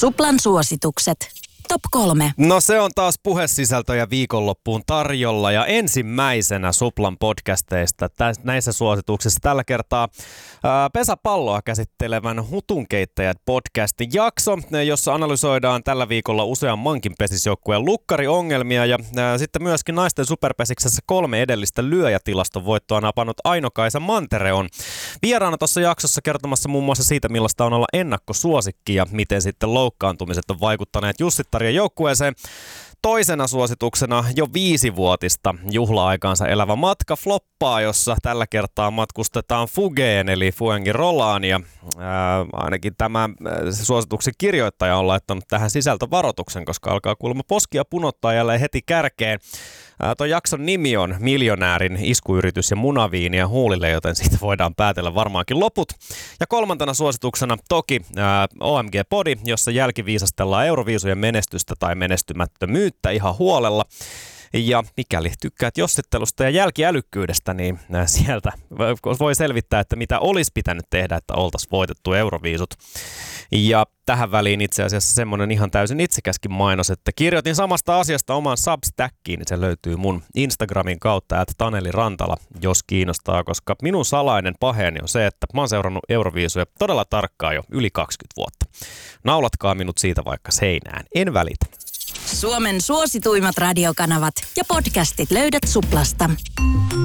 Suplan suositukset. Top 3. No se on taas puhesisältöjä viikonloppuun tarjolla ja ensimmäisenä Suplan podcasteista näissä suosituksissa tällä kertaa pesäpalloa käsittelevän Hutunkeittäjät podcastin jakso, jossa analysoidaan tällä viikolla useammankin pesisjoukkueen lukkariongelmia ja sitten myöskin naisten superpesiksessä 3 edellistä lyöjätilaston voittoa napannut Aino-Kaisa Mantere on vieraana tuossa jaksossa kertomassa muun muassa siitä, millaista on olla ennakkosuosikki ja miten sitten loukkaantumiset on vaikuttaneet Jussittarien joukkueeseen. Toisena suosituksena jo 5-vuotista juhla-aikaansa elävä matka floppaa, jossa tällä kertaa matkustetaan Fugeen eli Fuengirolaan ja ainakin tämä suosituksen kirjoittaja on laittanut tähän sisältövaroituksen, koska alkaa kuulemma poskia punottaa jälleen heti kärkeen. Tuon jakson nimi on Miljonäärin iskuyritys ja munaviiniä huulille, joten siitä voidaan päätellä varmaankin loput. Ja kolmantena suosituksena toki OMG-podi, jossa jälkiviisastellaan Euroviisujen menestystä tai menestymättömyyttä ihan huolella. Ja mikäli tykkäät jossittelusta ja jälkiälykkyydestä, niin sieltä voi selvittää, että mitä olisi pitänyt tehdä, että oltaisiin voitettu Euroviisut. Ja tähän väliin itse asiassa semmoinen ihan täysin itsekäskin mainos, että kirjoitin samasta asiasta oman Substackiin, niin se löytyy mun Instagramin kautta @Taneli Rantala, jos kiinnostaa, koska minun salainen paheeni on se, että mä oon seurannut Euroviisuja todella tarkkaan jo yli 20 vuotta. Naulatkaa minut siitä vaikka seinään, en välitä. Suomen suosituimmat radiokanavat ja podcastit löydät Suplasta.